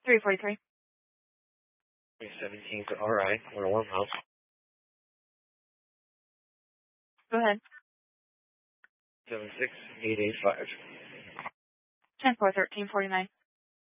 343. 17 to RI, we're warm house. Go ahead. 76885. 10-4-13-49.